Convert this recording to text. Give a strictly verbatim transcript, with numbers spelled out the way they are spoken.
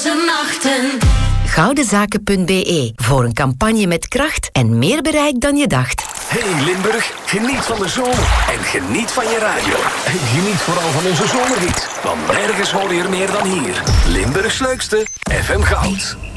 nachten. Goudenzaken punt b e voor een campagne met kracht en meer bereik dan je dacht. Hey Limburg, geniet van de zomer en geniet van je radio. En geniet vooral van onze zomerhit, want nergens hoor je er meer dan hier. Limburgs leukste, F M Goud.